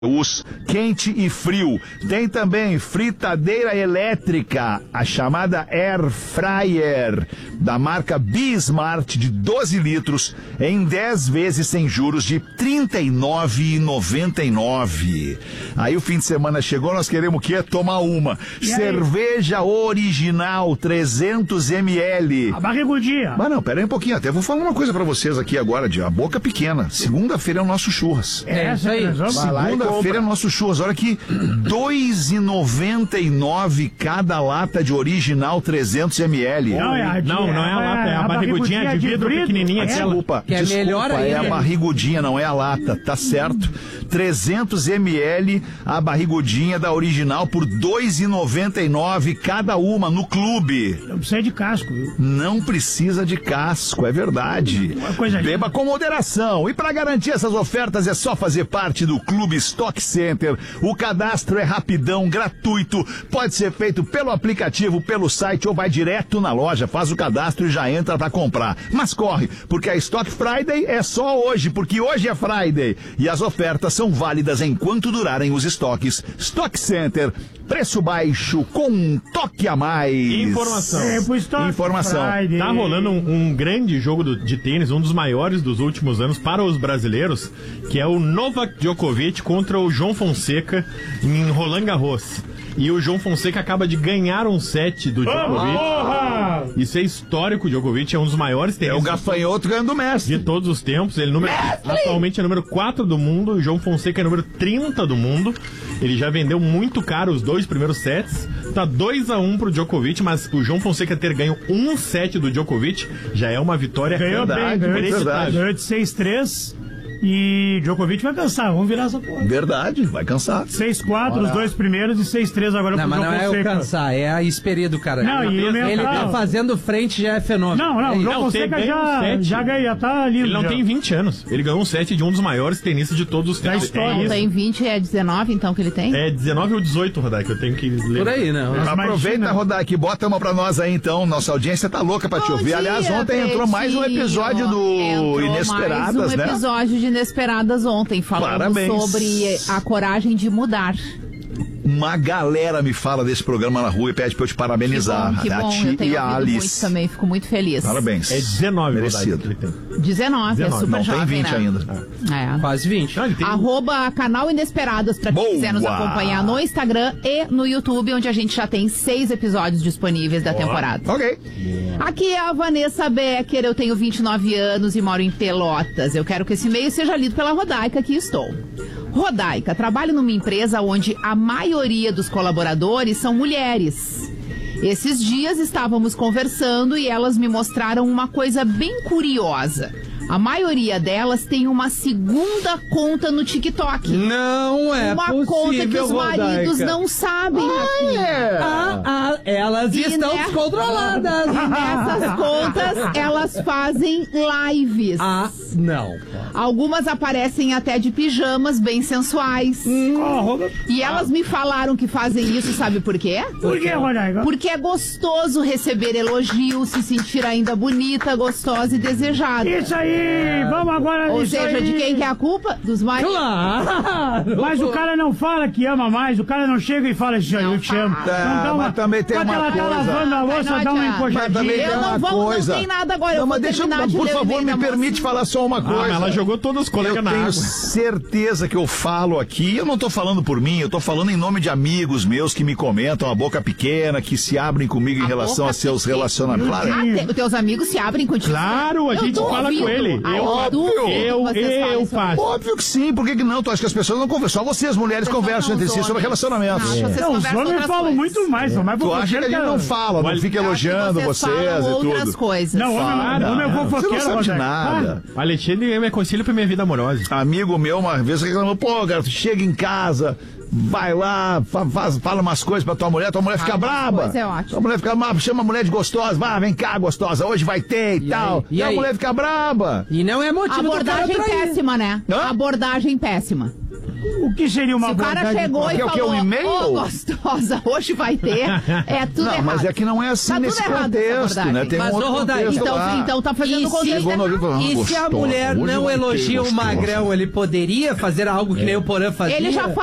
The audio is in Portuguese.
quente e frio. Tem também fritadeira elétrica, a chamada Air Fryer, da marca Bismart, de 12 litros, em 10 vezes sem juros de R$ 39,99. Aí o fim de semana chegou, nós queremos o quê? Tomar uma. Cerveja original, 300 ml. A barrigudinha. Mas não, pera aí um pouquinho, até vou falar uma coisa pra vocês aqui agora, de a boca pequena. Segunda-feira é o nosso churras. É isso aí. Segunda-feira é nosso churras. Olha aqui, R$ 2,99 cada lata de original 300 ml. Não é a lata, é a barrigudinha de vidro pequenininha. Desculpa, que é melhor é a barrigudinha, não é a lata, tá certo? 300 ml a barrigudinha da original por R$ 2,99 cada uma no clube. Não precisa de casco, viu? Não precisa de casco, é verdade. Beba com moderação. E para garantir essas ofertas é só fazer parte do Clube Stock Center. O cadastro é rapidão, gratuito. Pode ser feito pelo aplicativo, pelo site ou vai direto na loja. Faz o cadastro e já entra para comprar. Mas corre, porque a Stock Friday é só hoje, porque hoje é Friday. E as ofertas são válidas enquanto durarem os estoques. Stock Center, preço baixo com um toque a mais. Informação. Friday. Tá rolando um grande jogo de tênis, um dos maiores dos últimos anos para os brasileiros, que é o Novak Djokovic contra o João Fonseca em Roland Garros. E o João Fonseca acaba de ganhar um set do Djokovic. Isso é histórico. O Djokovic é um dos maiores tenistas. É o gafanhoto ganhando do mestre. De todos os tempos. Ele atualmente é número 4 do mundo. O João Fonseca é número 30 do mundo. Ele já vendeu muito caro os 2 primeiros sets. Tá 2-1 pro Djokovic, mas o João Fonseca ter ganho um set do Djokovic já é uma vitória. Ganhou bem, ganhou de 6-3. E Djokovic vai cansar, vamos virar essa porra. Verdade, vai cansar. 6-4, os 2 primeiros e 6-3 agora pro João Fonseca. Mas não é o cansar, é a histeria do cara. Não, ele tá fazendo frente, já é fenômeno. Não, o João Fonseca já ganha, já tá lindo. Ele não tem 20 anos. Ele ganhou um set de um dos maiores tenistas de todos os tempos. Não tem 20, é 19 então que ele tem? É 19 ou 18, Rodak, eu tenho que ler. Por aí, né? Aproveita, Rodak, bota uma pra nós aí então. Nossa audiência tá louca pra te ouvir. Aliás, ontem entrou mais um episódio do Inesperadas, né? Mais um episódio de Inesperadas ontem, falando sobre a coragem de mudar. Uma galera me fala desse programa na rua e pede pra eu te parabenizar. Que bom, a Ti e a Alice. Muito também, fico muito feliz. Parabéns. É 19, merecido. 19, é super não jovem, tem 20 né? ainda. É. Quase 20. Arroba canal Inesperadas pra quem quiser nos acompanhar no Instagram e no YouTube, onde a gente já tem 6 episódios disponíveis da temporada. Ok. Aqui é a Vanessa Becker, eu tenho 29 anos e moro em Pelotas. Eu quero que esse e-mail seja lido pela Rodaica, aqui estou. Rodaica, trabalho numa empresa onde a maioria dos colaboradores são mulheres. Esses dias estávamos conversando e elas me mostraram uma coisa bem curiosa. A maioria delas tem uma segunda conta no TikTok. Não é uma possível, conta que os maridos não sabem. Elas estão descontroladas. E nessas contas, elas fazem lives. Não. Algumas aparecem até de pijamas bem sensuais. E elas me falaram que fazem isso, sabe por quê? Por quê, Rodaica? Porque é gostoso receber elogios, se sentir ainda bonita, gostosa e desejada. Isso aí! Vamos agora Ou nisso seja, aí. de quem que é a culpa? Dos maridos. Claro! Mas o cara não fala que ama mais, o cara não chega e fala assim, eu te amo. Mas também tem uma coisa. Quando ela tá lavando a louça, dá uma encoxadinha. Eu não vou, não tem nada agora. Não, mas deixa, por favor, me permite falar só uma coisa. Ela jogou todos os colegas na água. Eu tenho certeza que eu falo aqui, eu não tô falando por mim, eu tô falando em nome de amigos meus que me comentam, a boca pequena, que se abrem comigo em relação a seus relacionamentos. Claro. Os teus amigos se abrem contigo. Claro, a gente fala com ele. Eu faço. Óbvio que sim, por que não? Tu acha que as pessoas não conversam? Só vocês, mulheres, conversam entre si sobre relacionamentos. Não, os homens falam muito mais. Tu acha que a gente não fala, não fica elogiando vocês e tudo. Coisas. Não, homem eu vou você não sabe de nada. O Alexandre me aconselha pra minha vida amorosa. Amigo meu uma vez reclamou, pô, cara, tu chega em casa, vai lá, fala umas coisas pra tua mulher fica braba. Pois é, ótimo. Tua mulher fica braba, chama a mulher de gostosa, vem cá, gostosa, hoje vai ter e tal. E a aí? mulher fica braba. E não é motivo Abordagem do cara trair. péssima, né? Hã? Abordagem péssima. O que seria uma Se o cara abordagem chegou e Que é o quê? falou, Um e-mail? ô gostosa, hoje vai ter, é tudo Não, errado. mas é que não é assim Tá tudo nesse errado essa contexto, abordagem. né? Tem Mas, um outro ô, Rodaica, contexto lá. Então tá fazendo E o contexto Chegou no ouvido errado. falando, E se a gostosa, mulher hoje não vai ter elogia o gostosa. magrão, ele poderia fazer algo que nem o Porã fazia? Ele já